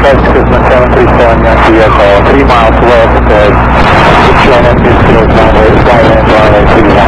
Northwest Kismet 737 Yankee Echo, 3 miles west, China, Pittsfield, runway, flying runway 29.